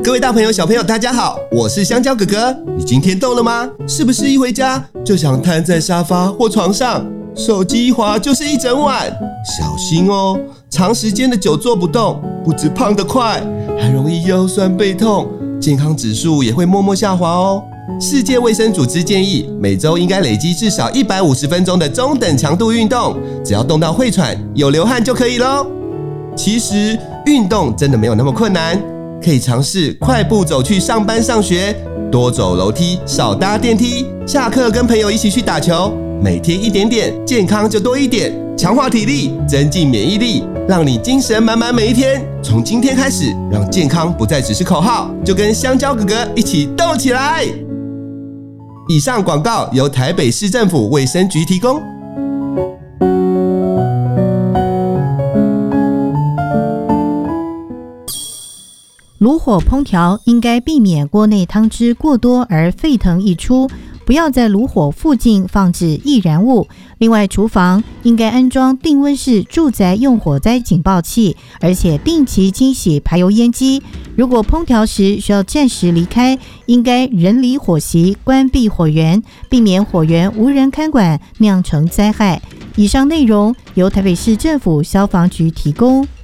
各位大朋友小朋友大家好，我是香蕉哥哥。你今天动了吗？是不是一回家就想瘫在沙发或床上，手机一滑就是一整晚？小心哦，长时间的久坐不动，不止胖得快，还容易腰酸背痛，健康指数也会默默下滑哦。世界卫生组织建议，每周应该累积至少150分钟的中等强度运动，只要动到会喘、有流汗就可以咯。其实运动真的没有那么困难，可以尝试快步走去上班上学，多走楼梯，少搭电梯，下课跟朋友一起去打球，每天一点点，健康就多一点，强化体力，增进免疫力，让你精神满满每一天。从今天开始，让健康不再只是口号，就跟香蕉哥哥一起动起来。以上广告由台北市政府卫生局提供。 炉火烹调应该避免锅内汤汁过多而沸腾溢出，不要在炉火附近放置易燃物。另外，厨房应该安装定温式住宅用火灾警报器，而且定期清洗排油烟机。如果烹调时需要暂时离开，应该人离火席，关闭火源，避免火源无人看管，酿成灾害。以上内容由台北市政府消防局提供。